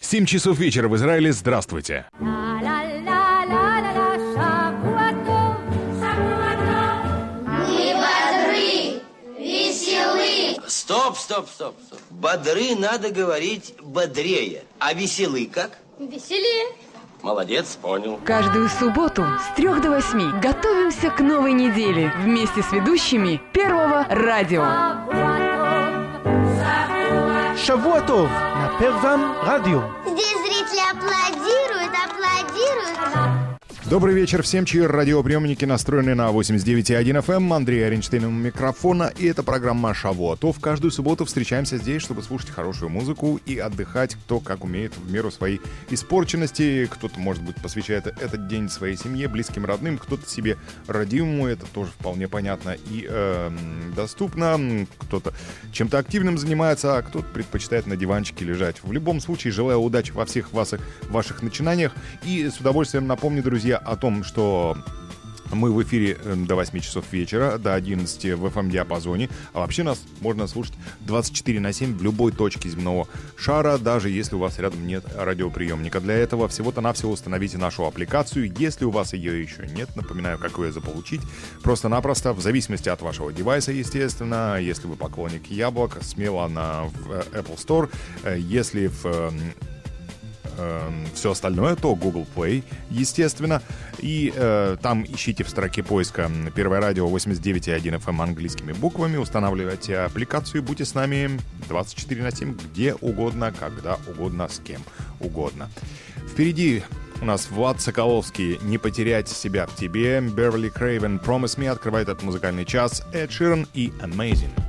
7 часов вечера в Израиле. Здравствуйте. Стоп. Бодры надо говорить бодрее. А веселый как? Веселее. Молодец, понял. Каждую субботу с 3 до 8 готовимся к новой неделе вместе с ведущими Первого радио. Шавуа Тов на Первом радио. Здесь зрители аплодируют. Добрый вечер всем, чьи радиоприемники настроены на 89,1 FM. Андрей Оренштейн у микрофона, и это программа «Шавуа Тов». Каждую субботу встречаемся здесь, чтобы слушать хорошую музыку и отдыхать, кто как умеет, в меру своей испорченности. Кто-то, может быть, посвящает этот день своей семье, близким, родным, кто-то себе родимому, это тоже вполне понятно и доступно. Кто-то чем-то активным занимается, а кто-то предпочитает на диванчике лежать. В любом случае, желаю удачи во всех ваших начинаниях. И с удовольствием напомню, друзья, о том, что мы в эфире до 8 часов вечера, до 11 в FM-диапазоне. А вообще нас можно слушать 24/7 в любой точке земного шара, даже если у вас рядом нет радиоприемника. Для этого всего-то-навсего установите нашу аппликацию. Если у вас ее еще нет, напоминаю, как ее заполучить. Просто-напросто, в зависимости от вашего девайса, естественно. Если вы поклонник яблок, смело в Apple Store. Если все остальное, то Google Play, естественно. И там ищите в строке поиска Первое радио 89,1 FM английскими буквами, устанавливайте аппликацию, будьте с нами 24/7, где угодно, когда угодно, с кем угодно. Впереди у нас Влад Соколовский, «Не потерять себя в тебе», Beverly Craven, «Promise Me» открывает этот музыкальный час, Эд Ширан и «Amazing».